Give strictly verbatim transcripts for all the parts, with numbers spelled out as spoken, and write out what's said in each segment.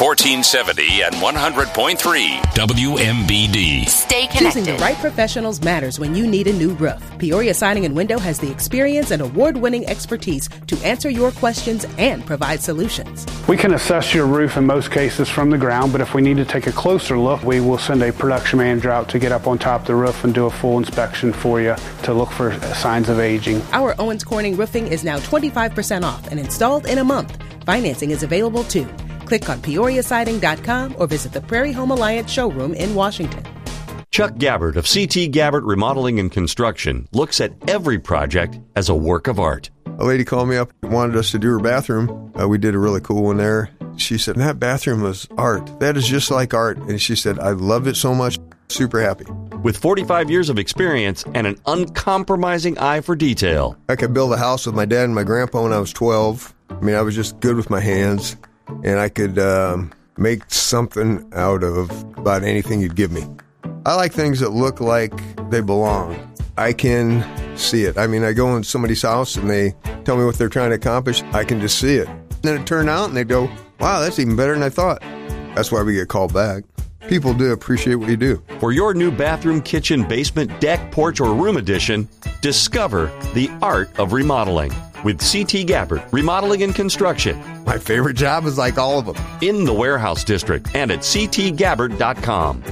fourteen seventy and one hundred point three W M B D. Stay connected. Choosing the right professionals matters when you need a new roof. Peoria Siding and Window has the experience and award-winning expertise to answer your questions and provide solutions. We can assess your roof in most cases from the ground, but if we need to take a closer look, we will send a production manager out to get up on top of the roof and do a full inspection for you to look for signs of aging. Our Owens Corning roofing is now twenty-five percent off and installed in a month. Financing is available too. Click on peoria siding dot com or visit the Prairie Home Alliance showroom in Washington. Chuck Gabbard of C T Gabbard Remodeling and Construction looks at every project as a work of art. A lady called me up and wanted us to do her bathroom. Uh, we did a really cool one there. She said, that bathroom was art. That is just like art. And she said, I loved it so much. Super happy. With forty-five years of experience and an uncompromising eye for detail. I could build a house with my dad and my grandpa when I was twelve. I mean, I was just good with my hands. And I could um, make something out of about anything you'd give me. I like things that look like they belong. I can see it. I mean, I go in somebody's house and they tell me what they're trying to accomplish. I can just see it. Then it turned out and they go, wow, that's even better than I thought. That's why we get called back. People do appreciate what you do. For your new bathroom, kitchen, basement, deck, porch, or room addition, discover the art of remodeling with C T Gabbard Remodeling and Construction. My favorite job is like all of them. In the Warehouse District and at c t gabbard dot com.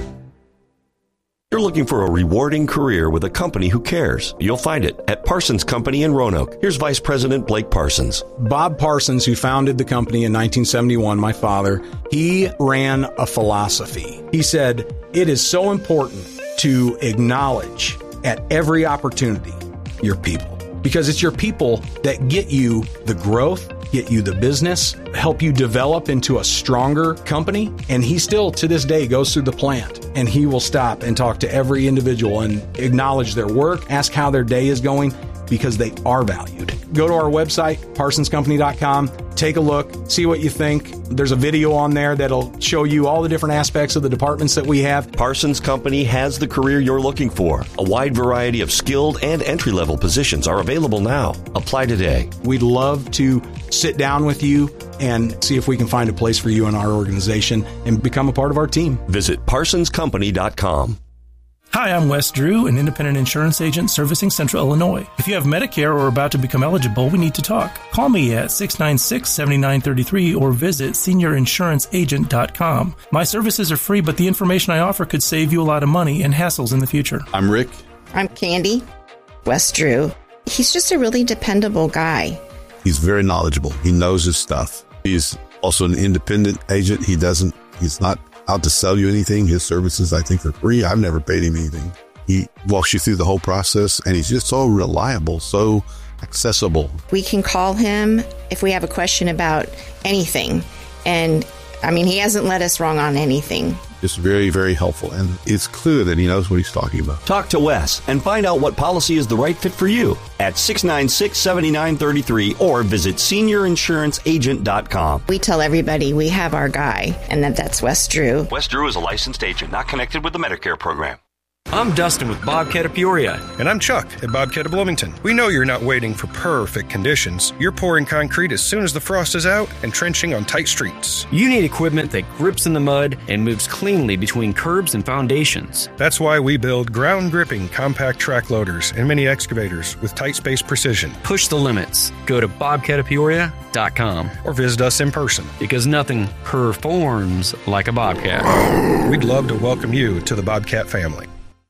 You're looking for a rewarding career with a company who cares. You'll find it at Parsons Company in Roanoke. Here's Vice President Blake Parsons. Bob Parsons, who founded the company in nineteen seventy-one, my father, he ran a philosophy. He said, it is so important to acknowledge at every opportunity your people, because it's your people that get you the growth, get you the business, help you develop into a stronger company. And he still, to this day, goes through the plant and he will stop and talk to every individual and acknowledge their work, ask how their day is going, because they are valued. Go to our website, parsons company dot com, take a look, see what you think. There's a video on there that'll show you all the different aspects of the departments that we have. Parsons Company has the career you're looking for. A wide variety of skilled and entry-level positions are available now. Apply today. We'd love to sit down with you and see if we can find a place for you in our organization and become a part of our team. Visit parsons company dot com. Hi, I'm Wes Drew, an independent insurance agent servicing Central Illinois. If you have Medicare or are about to become eligible, we need to talk. Call me at six nine six, seven nine three three or visit senior insurance agent dot com. My services are free, but the information I offer could save you a lot of money and hassles in the future. I'm Rick. I'm Candy. Wes Drew. He's just a really dependable guy. He's very knowledgeable. He knows his stuff. He's also an independent agent. He doesn't, he's not out to sell you anything. His services, I think, are free. I've never paid him anything. He walks you through the whole process, and he's just so reliable, so accessible. We can call him if we have a question about anything. And, I mean, he hasn't led us wrong on anything. Just very, very helpful. And it's clear that he knows what he's talking about. Talk to Wes and find out what policy is the right fit for you at six nine six, seven nine three three or visit senior insurance agent dot com. We tell everybody we have our guy, and that that's Wes Drew. Wes Drew is a licensed agent, not connected with the Medicare program. I'm Dustin with Bobcat of Peoria. And I'm Chuck at Bobcat of Bloomington. We know you're not waiting for perfect conditions. You're pouring concrete as soon as the frost is out and trenching on tight streets. You need equipment that grips in the mud and moves cleanly between curbs and foundations. That's why we build ground-gripping compact track loaders and mini excavators with tight space precision. Push the limits. Go to bobcat of peoria dot com or visit us in person. Because nothing performs like a Bobcat. We'd love to welcome you to the Bobcat family.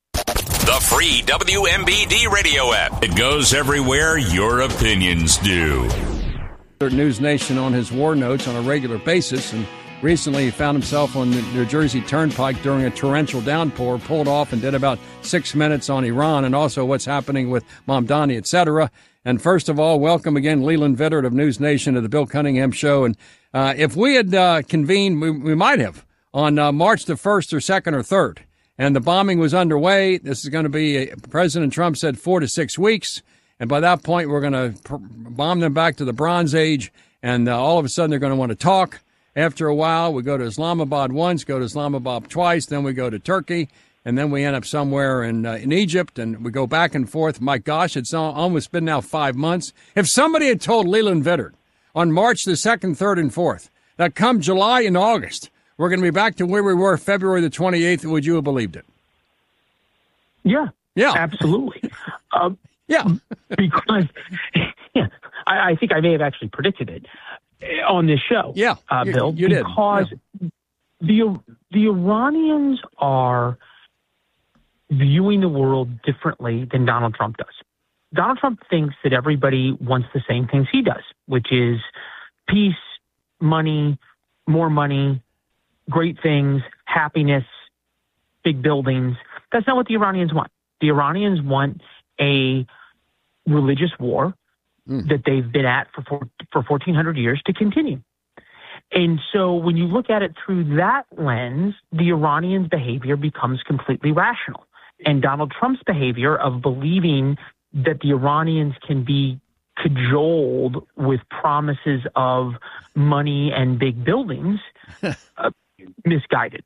The free W M B D radio app. It goes everywhere your opinions do. News Nation on his war notes on a regular basis, and recently he found himself on the New Jersey Turnpike during a torrential downpour, pulled off and did about six minutes on Iran and also what's happening with Mamdani, et cetera. And first of all, welcome again, Leland Vittert of News Nation to the Bill Cunningham Show. And uh, if we had uh, convened, we, we might have, on uh, March the first or second or third, and the bombing was underway. This is going to be, a, President Trump said, four to six weeks. And by that point, we're going to pr- bomb them back to the Bronze Age. And uh, all of a sudden, they're going to want to talk. After a while, we go to Islamabad once, go to Islamabad twice. Then we go to Turkey. And then we end up somewhere in uh, in Egypt. And we go back and forth. My gosh, it's almost been now five months. If somebody had told Leland Vittert on March the second, third, and fourth that come July and August, we're going to be back to where we were February the twenty-eighth. Would you have believed it? Yeah. Yeah. Absolutely. um, yeah. Because yeah, I, I think I may have actually predicted it on this show. Yeah. Uh, you, Bill. You did. Because yeah. the, the Iranians are viewing the world differently than Donald Trump does. Donald Trump thinks that everybody wants the same things he does, which is peace, money, more money, great things, happiness, big buildings. That's not what the Iranians want. The Iranians want a religious war mm. that they've been at for, for, for fourteen hundred years to continue. And so when you look at it through that lens, the Iranians' behavior becomes completely rational. And Donald Trump's behavior of believing that the Iranians can be cajoled with promises of money and big buildings, uh, misguided.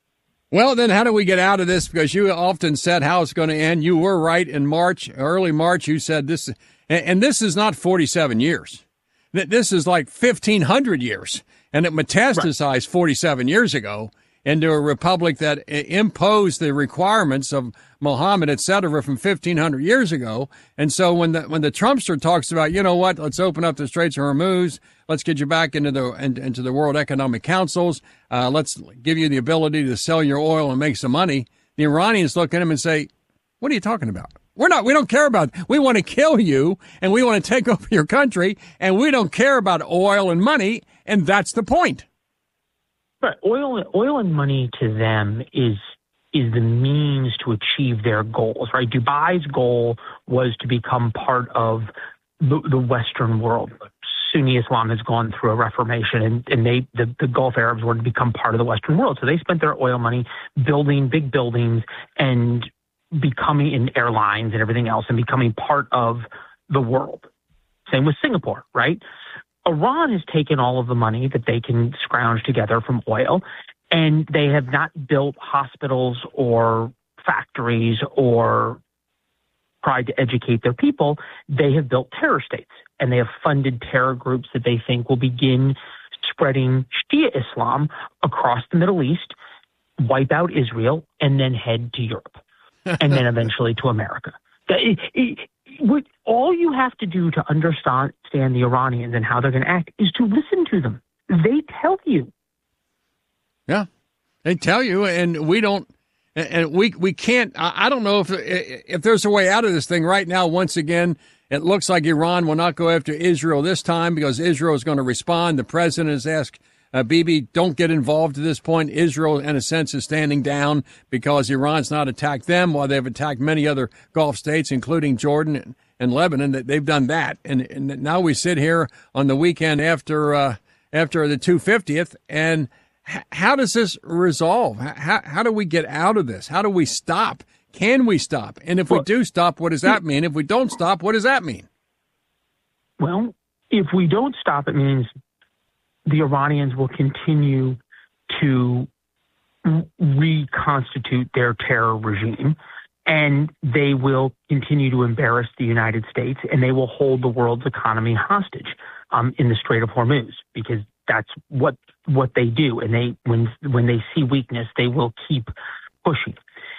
Well, then how do we get out of this? Because you often said how it's going to end. You were right in March, early March, you said this, and this is not forty-seven years. This is like fifteen hundred years, and it metastasized right. forty-seven years ago into a republic that imposed the requirements of Muhammad, et cetera, from fifteen hundred years ago. And so when the when the Trumpster talks about, you know what, let's open up the Straits of Hormuz, let's get you back into the into the World Economic Councils, uh, let's give you the ability to sell your oil and make some money, the Iranians look at him and say, what are you talking about? We're not, we don't care about, we want to kill you and we want to take over your country and we don't care about oil and money. And that's the point. Right. Oil, oil and money to them is is the means to achieve their goals, right? Dubai's goal was to become part of the, the Western world. Sunni Islam has gone through a reformation, and, and they the, the Gulf Arabs were to become part of the Western world. So they spent their oil money building big buildings and becoming in airlines and everything else and becoming part of the world. Same with Singapore, right? Iran has taken all of the money that they can scrounge together from oil, and they have not built hospitals or factories or tried to educate their people. They have built terror states, and they have funded terror groups that they think will begin spreading Shia Islam across the Middle East, wipe out Israel, and then head to Europe, and then eventually to America. It, it, What all you have to do to understand the Iranians and how they're going to act is to listen to them. They tell you. Yeah, they tell you, and we don't, and we we can't. I don't know if if there's a way out of this thing right now. Once again, it looks like Iran will not go after Israel this time because Israel is going to respond. The president has asked uh, Bibi, don't get involved at this point. Israel, in a sense, is standing down because Iran's not attacked them while they've attacked many other Gulf states, including Jordan and, and Lebanon. That they've done that, and, and now we sit here on the weekend after uh, after the two hundred fiftieth, and h- how does this resolve? How how do we get out of this? How do we stop? Can we stop? And if we do stop, what does that mean? If we don't stop, what does that mean? Well, if we don't stop, it means the Iranians will continue to reconstitute their terror regime, and they will continue to embarrass the United States, and they will hold the world's economy hostage um, in the Strait of Hormuz, because that's what what they do. And they when when they see weakness, they will keep pushing.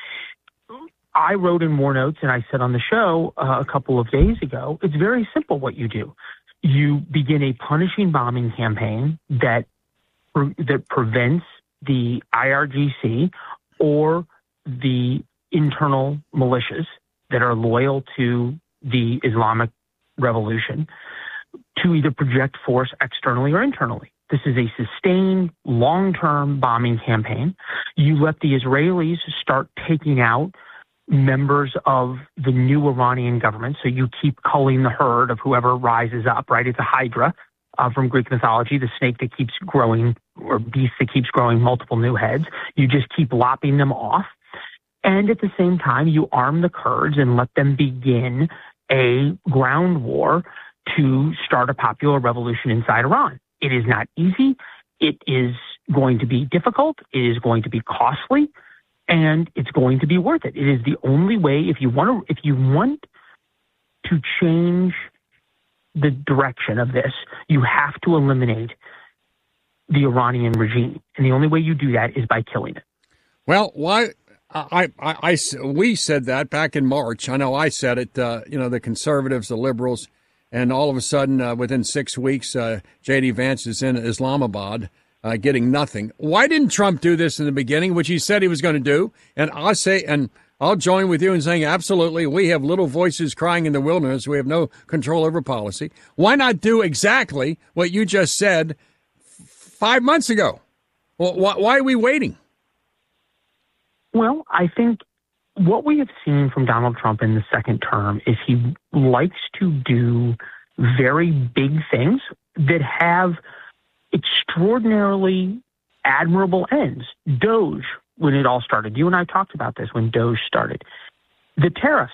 I wrote in War Notes, and I said on the show uh, a couple of days ago, it's very simple what you do. You begin a punishing bombing campaign that that prevents the I R G C or the internal militias that are loyal to the Islamic Revolution to either project force externally or internally. This is a sustained, long-term bombing campaign. You let the Israelis start taking out members of the new Iranian government. So you keep culling the herd of whoever rises up, right? It's a hydra uh, from Greek mythology, the snake that keeps growing, or beast that keeps growing multiple new heads. You just keep lopping them off. And at the same time, you arm the Kurds and let them begin a ground war to start a popular revolution inside Iran. It is not easy. It is going to be difficult. It is going to be costly. And it's going to be worth it. It is the only way, if you want to, if you want to change the direction of this, you have to eliminate the Iranian regime. And the only way you do that is by killing it. Well, why? I, I, I, we said that back in March. I know I said it, uh, you know, the conservatives, the liberals, and all of a sudden, uh, within six weeks, uh, J D. Vance is in Islamabad uh, getting nothing. Why didn't Trump do this in the beginning, which he said he was going to do? And I say, and I'll join with you in saying, absolutely, we have little voices crying in the wilderness. We have no control over policy. Why not do exactly what you just said f- five months ago? Well, why, why are we waiting? Well, I think what we have seen from Donald Trump in the second term is he likes to do very big things that have extraordinarily admirable ends. Doge, when it all started, you and I talked about this when Doge started. The tariffs,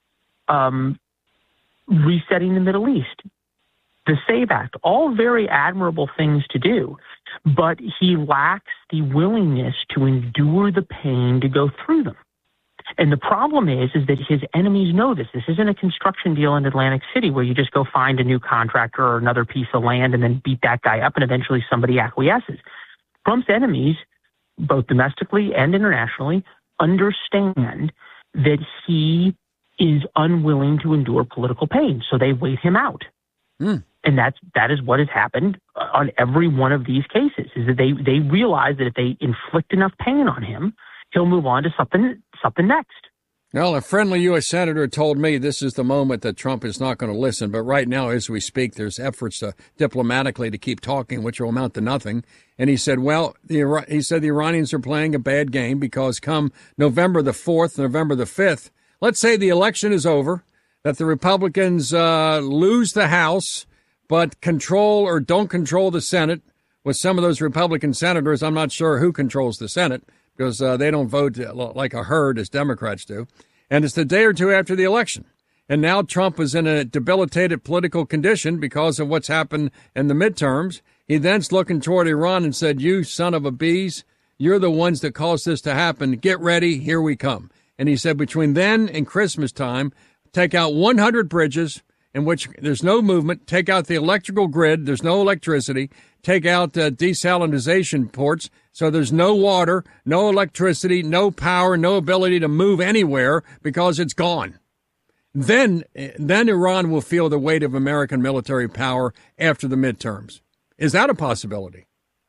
um, resetting the Middle East, the SAVE Act, all very admirable things to do. But he lacks the willingness to endure the pain to go through them. And the problem is, is that his enemies know this. This isn't a construction deal in Atlantic City where you just go find a new contractor or another piece of land and then beat that guy up and eventually somebody acquiesces. Trump's enemies, both domestically and internationally, understand that he is unwilling to endure political pain. So they wait him out. Mm. And that's, that is what has happened on every one of these cases, is that they, they realize that if they inflict enough pain on him, he'll move on to something, something next. Well, a friendly U S senator told me this is the moment that Trump is not going to listen. But right now, as we speak, there's efforts to diplomatically to keep talking, which will amount to nothing. And he said, well, the, he said the Iranians are playing a bad game because come November the fourth, November the fifth, let's say the election is over, that the Republicans uh, lose the House, but control or don't control the Senate. With some of those Republican senators, I'm not sure who controls the Senate because uh, they don't vote like a herd as Democrats do. And it's the day or two after the election. And now Trump is in a debilitated political condition because of what's happened in the midterms. He then's looking toward Iran and said, you son of a bees, you're the ones that caused this to happen. Get ready. Here we come. And he said between then and Christmas time, take out one hundred bridges in which there's no movement, take out the electrical grid, there's no electricity, take out uh, desalinization ports, so there's no water, no electricity, no power, no ability to move anywhere because it's gone. Then, then Iran will feel the weight of American military power after the midterms. Is that a possibility?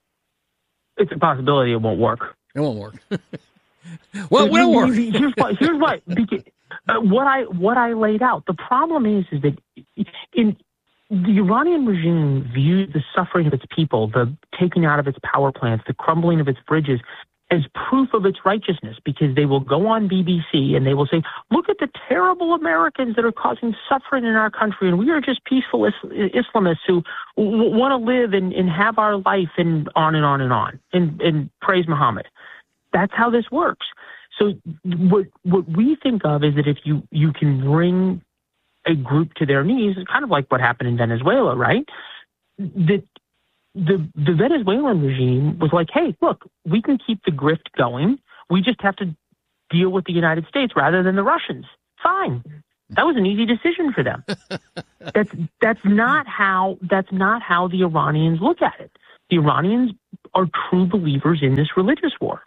It's a possibility. It won't work. It won't work. Well, it will work. Here's what, here's what, because, uh, what I what I laid out. The problem is, is that in the Iranian regime views the suffering of its people, the taking out of its power plants, the crumbling of its bridges, as proof of its righteousness, because they will go on B B C and they will say, look at the terrible Americans that are causing suffering in our country, and we are just peaceful is- Islamists who w- want to live and, and have our life, and on and on and on, and, and praise Muhammad. That's how this works. So what what we think of is that if you, you can bring a group to their knees, kind of like what happened in Venezuela, right? That the the Venezuelan regime was like, hey, look, we can keep the grift going. We just have to deal with the United States rather than the Russians. Fine. That was an easy decision for them. that's that's not how that's not how the Iranians look at it. The Iranians are true believers in this religious war.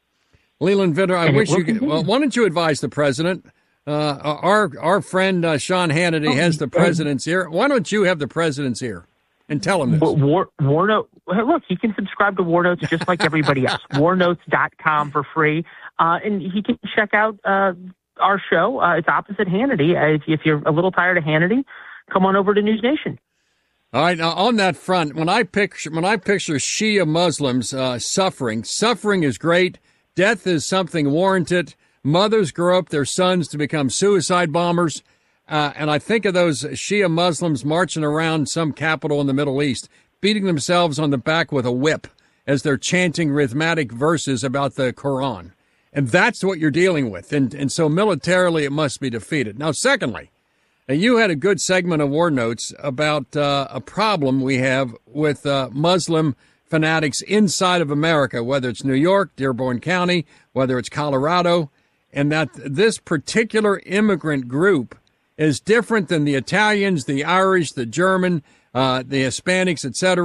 Leland Vitter, I and wish you could. Well, why don't you advise the president? Uh, our our friend uh, Sean Hannity oh, has the president's ear. Why don't you have the president's ear and tell him this? War, War Note. Look, he can subscribe to War Notes just like everybody else. war notes dot com for free, uh, and he can check out uh, our show. Uh, it's opposite Hannity. Uh, if, if you're a little tired of Hannity, come on over to News Nation. All right. Now, on that front, when I picture when I picture Shia Muslims uh, suffering, suffering is great. Death is something warranted. Mothers grow up their sons to become suicide bombers. Uh, and I think of those Shia Muslims marching around some capital in the Middle East, beating themselves on the back with a whip as they're chanting rhythmic verses about the Quran. And that's what you're dealing with. And, and so militarily, it must be defeated. Now, secondly, you had a good segment of War Notes about uh, a problem we have with uh, Muslim fanatics inside of America, whether it's New York, Dearborn County, whether it's Colorado, and that this particular immigrant group is different than the Italians, the Irish, the German, uh, the Hispanics, et cetera.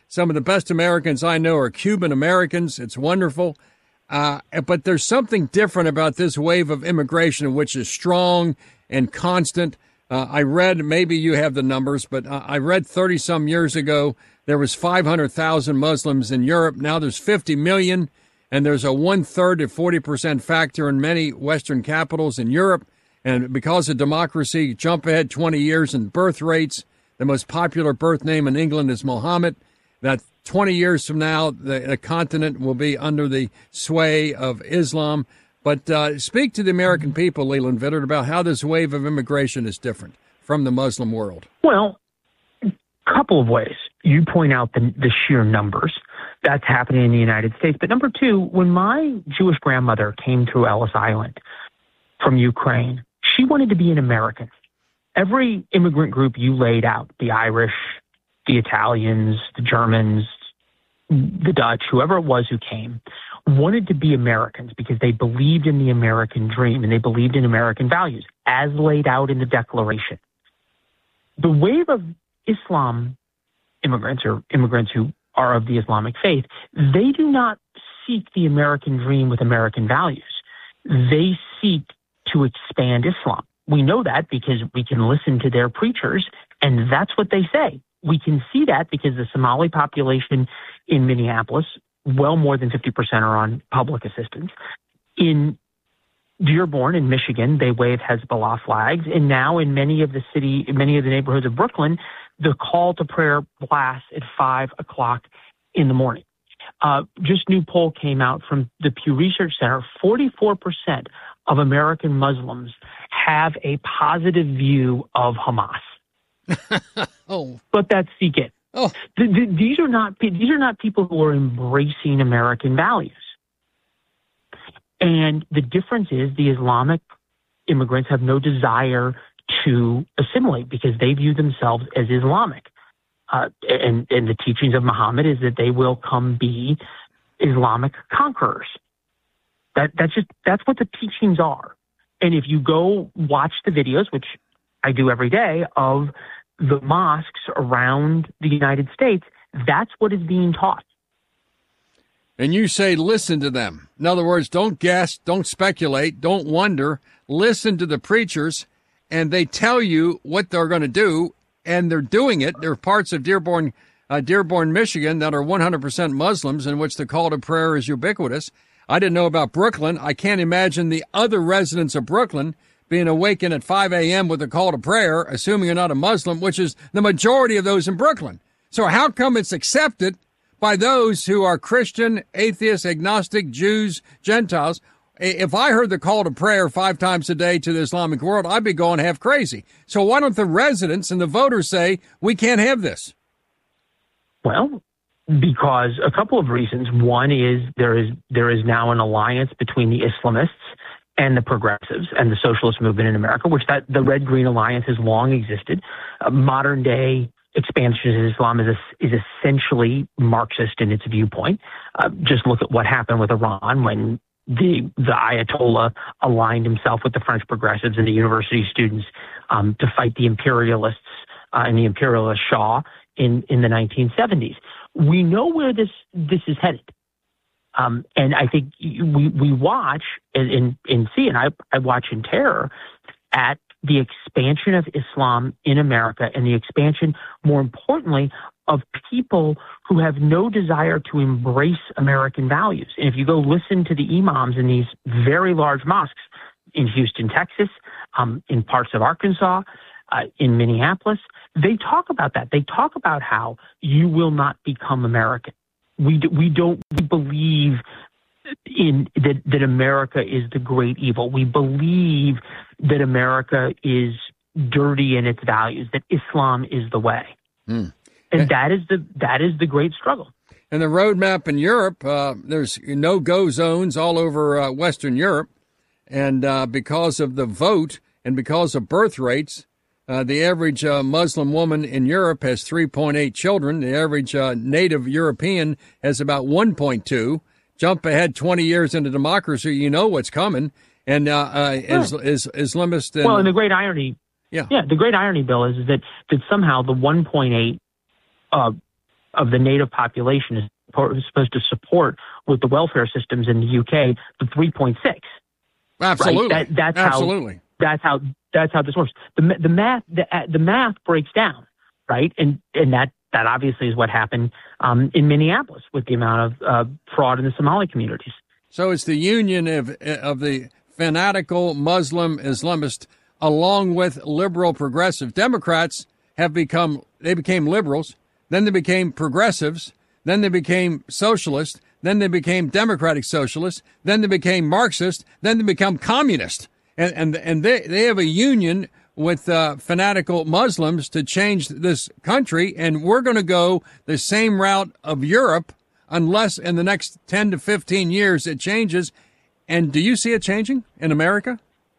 Some of the best Americans I know are Cuban Americans. It's wonderful. Uh, but there's something different about this wave of immigration, which is strong and constant. Uh, I read, maybe you have the numbers, but uh, I read thirty some years ago, there was five hundred thousand Muslims in Europe. Now there's fifty million, and there's a one third to forty percent factor in many Western capitals in Europe. And because of democracy, jump ahead twenty years in birth rates. The most popular birth name in England is Mohammed. That twenty years from now, the, the continent will be under the sway of Islam. But uh, speak to the American people, Leland Vittert, about how this wave of immigration is different from the Muslim world. Well, a couple of ways. You point out the, the sheer numbers. That's happening in the United States. But number two, when my Jewish grandmother came to Ellis Island from Ukraine, she wanted to be an American. Every immigrant group you laid out, the Irish, the Italians, the Germans, the Dutch, whoever it was who came, wanted to be Americans because they believed in the American dream and they believed in American values as laid out in the Declaration. The wave of Islam immigrants or immigrants who are of the Islamic faith, they do not seek the American dream with American values. They seek to expand Islam. We know that because we can listen to their preachers, and that's what they say. We can see that because the Somali population in Minneapolis, well more than fifty percent are on public assistance. In Dearborn in Michigan, they wave Hezbollah flags. And now in many of the city, in many of the neighborhoods of Brooklyn, the call to prayer blasts at five o'clock in the morning. Uh, just new poll came out from the Pew Research Center. forty-four percent of American Muslims have a positive view of Hamas. oh, but that's seek it. Oh, the, the, these are not these are not people who are embracing American values. And the difference is the Islamic immigrants have no desire to assimilate because they view themselves as Islamic. Uh, and, and the teachings of Muhammad is that they will come be Islamic conquerors. That that's just that's what the teachings are. And if you go watch the videos, which I do every day, of the mosques around the United States, that's what is being taught. And you say, listen to them. In other words, don't guess, don't speculate, don't wonder. Listen to the preachers, and they tell you what they're going to do, and they're doing it. There are parts of Dearborn, uh, Dearborn, Michigan that are one hundred percent Muslims, in which the call to prayer is ubiquitous. I didn't know about Brooklyn. I can't imagine the other residents of Brooklyn being awakened at five a.m. with a call to prayer, assuming you're not a Muslim, which is the majority of those in Brooklyn. So how come it's accepted by those who are Christian, atheist, agnostic, Jews, Gentiles? If I heard the call to prayer five times a day to the Islamic world, I'd be going half crazy. So why don't the residents and the voters say, we can't have this? Well, because a couple of reasons. One is there is there is now an alliance between the Islamists and the progressives and the socialist movement in America, which that the Red-Green Alliance has long existed. Uh, modern day expansion of Islam is a, is essentially Marxist in its viewpoint. Uh, just look at what happened with Iran when the the Ayatollah aligned himself with the French progressives and the university students um, to fight the imperialists uh, and the imperialist Shah in, in the nineteen seventies. We know where this this is headed. Um, and I think we we watch and, and, and see, and I, I watch in terror at the expansion of Islam in America and the expansion, more importantly, of people who have no desire to embrace American values. And if you go listen to the imams in these very large mosques in Houston, Texas, um, in parts of Arkansas, uh, in Minneapolis, they talk about that. They talk about how you will not become American. We do, we don't we believe in that, that America is the great evil. We believe that America is dirty in its values, that Islam is the way. Mm. And that is the that is the great struggle. And the roadmap in Europe, uh, there's no-go zones all over uh, Western Europe. And uh, because of the vote and because of birth rates, Uh, the average uh, Muslim woman in Europe has three point eight children. The average uh, native European has about one point two. Jump ahead twenty years into democracy, you know what's coming. And uh, uh, yeah. is, is Islamist. And, well, and the great irony, yeah, yeah, the great irony, Bill, is that that somehow the one point eight uh, of the native population is supposed to support with the welfare systems in the U K, the three point six. Absolutely. Right? That, that's Absolutely. How, that's how that's how this works. The the math the, the math breaks down, right? And and that that obviously is what happened um, in Minneapolis with the amount of uh, fraud in the Somali communities. So it's the union of of the fanatical Muslim Islamist, along with liberal progressive Democrats, have become they became liberals, then they became progressives, then they became socialists, then they became democratic socialists, then they became Marxist, then they become communist. And and and they, they have a union with uh, fanatical Muslims to change this country, and we're going to go the same route of Europe unless in the next ten to fifteen years it changes. And do you see it changing in America?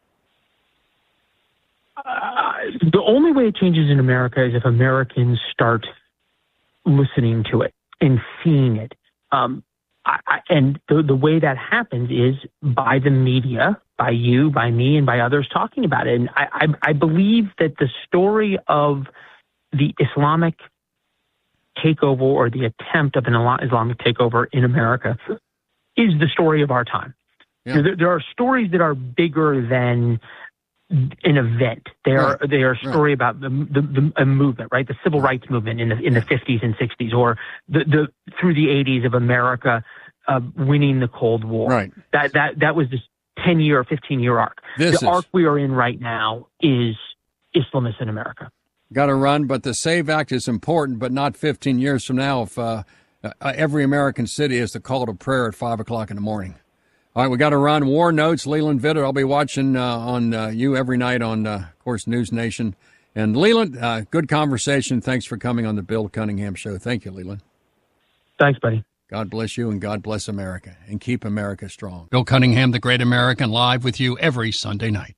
Uh, the only way it changes in America is if Americans start listening to it and seeing it. Um, I, I, and the, the way that happens is by the media, by you, by me, and by others talking about it. And I, I, I believe that the story of the Islamic takeover or the attempt of an Islamic takeover in America is the story of our time. Yeah. There, there are stories that are bigger than an event. They are right. they are a story right. about the, the, the a movement, right? The civil rights movement in the in the fifties and sixties, or the, the through the eighties of America uh, winning the Cold War. Right. That that that was this ten year, fifteen year arc. This the is, arc we are in right now is Islamists in America. Got to run, but the SAVE Act is important, but not fifteen years from now if uh, uh, every American city has the call to prayer at five o'clock in the morning. All right, we got to run. War Notes, Leland Vitter. I'll be watching uh, on uh, you every night on, uh, of course, News Nation. And Leland, uh, good conversation. Thanks for coming on the Bill Cunningham Show. Thank you, Leland. Thanks, buddy. God bless you and God bless America. And keep America strong. Bill Cunningham, the Great American, live with you every Sunday night.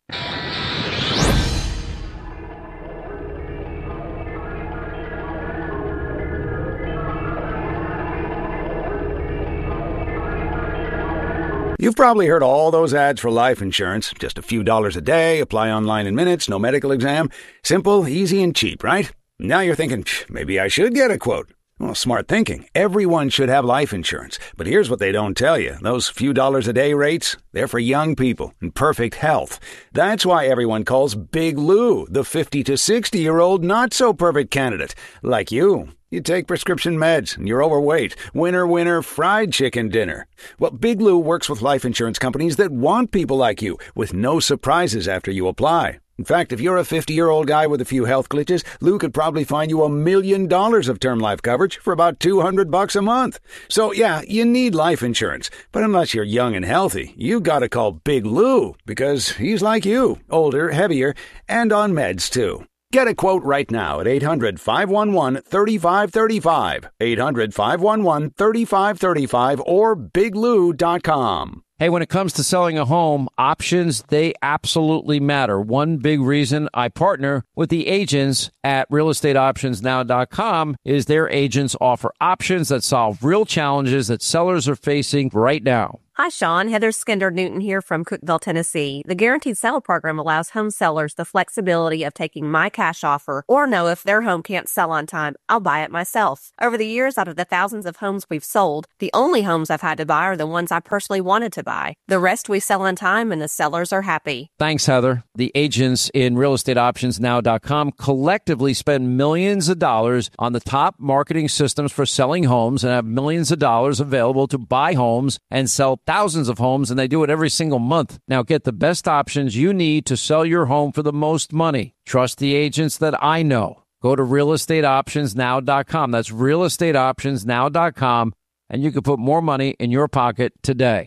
You've probably heard all those ads for life insurance. Just a few dollars a day, apply online in minutes, no medical exam. Simple, easy, and cheap, right? Now you're thinking, maybe I should get a quote. Well, smart thinking. Everyone should have life insurance. But here's what they don't tell you. Those few dollars a day rates, they're for young people in perfect health. That's why everyone calls Big Lou the fifty to sixty-year-old not-so-perfect candidate, like you. You take prescription meds, and you're overweight. Winner, winner, fried chicken dinner. Well, Big Lou works with life insurance companies that want people like you, with no surprises after you apply. In fact, if you're a fifty-year-old guy with a few health glitches, Lou could probably find you a million dollars of term life coverage for about two hundred bucks a month. So, yeah, you need life insurance. But unless you're young and healthy, you gotta call Big Lou, because he's like you, older, heavier, and on meds, too. Get a quote right now at eight hundred, five one one, three five three five, eight hundred, five one one, three five three five, or big lou dot com. Hey, when it comes to selling a home, options, they absolutely matter. One big reason I partner with the agents at real estate options now dot com is their agents offer options that solve real challenges that sellers are facing right now. Hi, Sean. Heather Skinder-Newton here from Cookeville, Tennessee. The Guaranteed Sale program allows home sellers the flexibility of taking my cash offer or know if their home can't sell on time, I'll buy it myself. Over the years, out of the thousands of homes we've sold, the only homes I've had to buy are the ones I personally wanted to buy. The rest we sell on time and the sellers are happy. Thanks, Heather. The agents in real estate options now dot com collectively spend millions of dollars on the top marketing systems for selling homes and have millions of dollars available to buy homes and sell thousands of homes, and they do it every single month. Now get the best options you need to sell your home for the most money. Trust the agents that I know. Go to real estate options now dot com. That's real estate options now dot com, and you can put more money in your pocket today.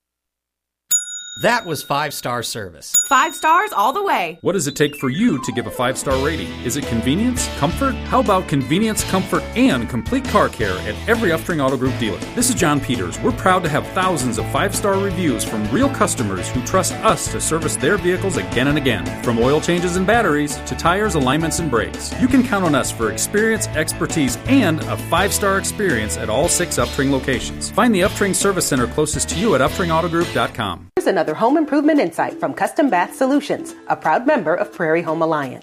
That was five-star service. Five stars all the way. What does it take for you to give a five-star rating? Is it convenience? Comfort? How about convenience, comfort, and complete car care at every Upstring Auto Group dealer? This is John Peters. We're proud to have thousands of five-star reviews from real customers who trust us to service their vehicles again and again. From oil changes and batteries to tires, alignments, and brakes. You can count on us for experience, expertise, and a five-star experience at all six Upstring locations. Find the Upstring Service Center closest to you at upstring auto group dot com. Here's another home improvement insight from Custom Bath Solutions, a proud member of Prairie Home Alliance.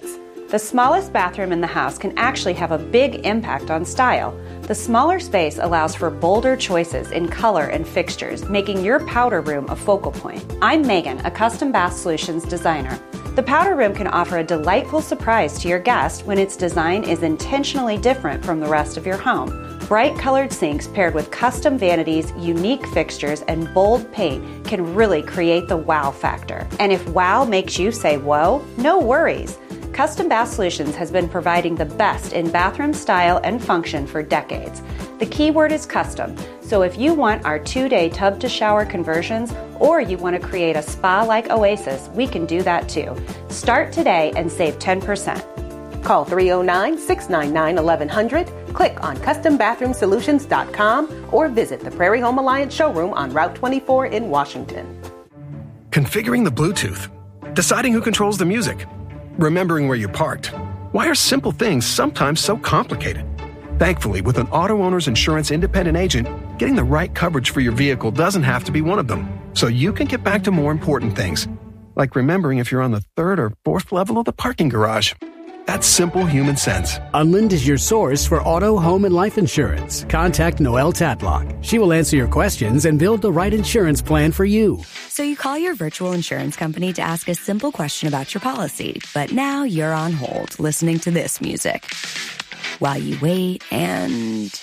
The smallest bathroom in the house can actually have a big impact on style. The smaller space allows for bolder choices in color and fixtures, making your powder room a focal point. I'm Megan, a Custom Bath Solutions designer. The powder room can offer a delightful surprise to your guest when its design is intentionally different from the rest of your home. Bright colored sinks paired with custom vanities, unique fixtures, and bold paint can really create the wow factor. And if wow makes you say whoa, no worries. Custom Bath Solutions has been providing the best in bathroom style and function for decades. The key word is custom, so if you want our two-day tub-to-shower conversions or you want to create a spa-like oasis, we can do that too. Start today and save ten percent. Call three oh nine, six nine nine, eleven hundred, click on custom bathroom solutions dot com, or visit the Prairie Home Alliance showroom on Route twenty-four in Washington. Configuring the Bluetooth, deciding who controls the music, remembering where you parked. Why are simple things sometimes so complicated? Thankfully, with an auto owner's insurance independent agent, getting the right coverage for your vehicle doesn't have to be one of them. So you can get back to more important things, like remembering if you're on the third or fourth level of the parking garage. That's simple human sense. Unlind is your source for auto, home, and life insurance. Contact Noelle Tatlock. She will answer your questions and build the right insurance plan for you. So you call your virtual insurance company to ask a simple question about your policy, but now you're on hold listening to this music while you wait and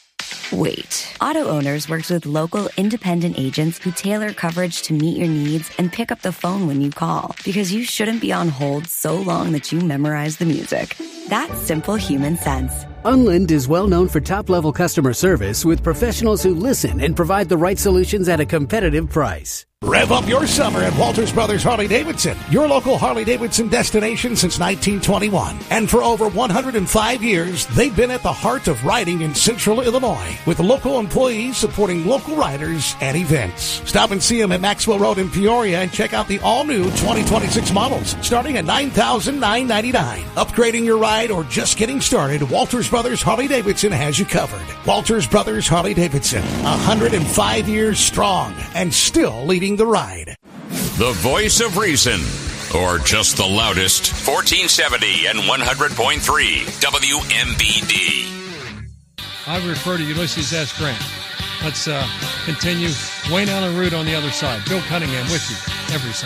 wait. Auto Owners works with local independent agents who tailor coverage to meet your needs and pick up the phone when you call, because you shouldn't be on hold so long that you memorize the music. That's simple human sense. Unlind is well known for top-level customer service with professionals who listen and provide the right solutions at a competitive price. Rev up your summer at Walters Brothers Harley-Davidson, your local Harley-Davidson destination since nineteen twenty-one. And for over one hundred five years, they've been at the heart of riding in Central Illinois, with local employees supporting local riders and events. Stop and see them at Maxwell Road in Peoria and check out the all-new twenty twenty-six models, starting at nine thousand nine hundred ninety-nine dollars. Upgrading your ride or just getting started, Walters Brothers Harley-Davidson has you covered. Walters Brothers Harley-Davidson, one hundred five years strong and still leading the ride. The voice of reason, or just the loudest. fourteen seventy and one hundred point three W M B D. I refer to Ulysses S. Grant. Let's uh, continue. Wayne Allen Root on the other side. Bill Cunningham with you every Sunday.